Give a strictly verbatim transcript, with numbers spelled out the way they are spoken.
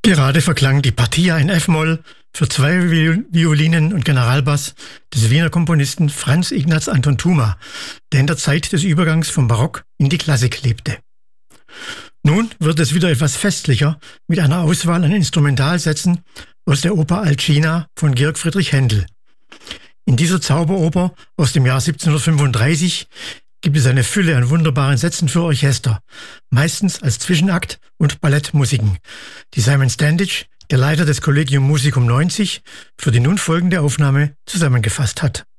Gerade verklang die Partia in F-Moll für zwei Violinen und Generalbass des Wiener Komponisten Franz Ignaz Anton Thuma, der in der Zeit des Übergangs vom Barock in die Klassik lebte. Nun wird es wieder etwas festlicher mit einer Auswahl an Instrumentalsätzen aus der Oper Alcina von Georg Friedrich Händel. In dieser Zauberoper aus dem Jahr siebzehnhundertfünfunddreißig gibt es eine Fülle an wunderbaren Sätzen für Orchester, meistens als Zwischenakt und Ballettmusiken, die Simon Standish, der Leiter des Collegium Musicum neunzig, für die nun folgende Aufnahme zusammengefasst hat.